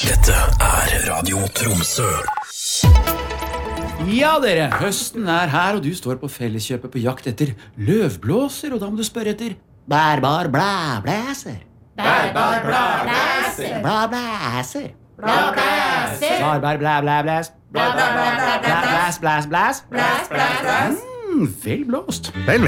Dette Radio Tromsø. Ja dere, høsten her, og du står på Felleskjøpet på jakt etter løvblåser, og da må du spørre etter bærbar blæblæser. Bærbar blæblæser. Blæblæser. Blæblæser. Bærbar blæblæblæs. Blæblæblæs. Blæs, blæs, blæs. Blæs, blæs, blæs. Vel blåst. Vel,